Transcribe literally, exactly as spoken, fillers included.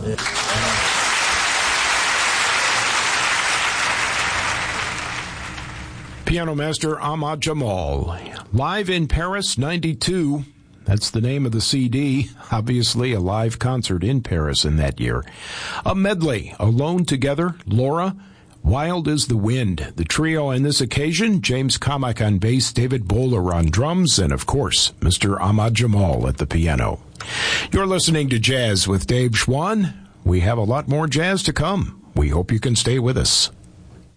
Piano master Ahmad Jamal, live in Paris, ninety-two. That's the name of the C D. Obviously, a live concert in Paris in that year. A medley, Alone Together, Laura, Wild as the Wind. The trio on this occasion, James Kamak on bass, David Bowler on drums, and of course, Mister Ahmad Jamal at the piano. You're listening to Jazz with Dave Schwann. We have a lot more jazz to come. We hope you can stay with us.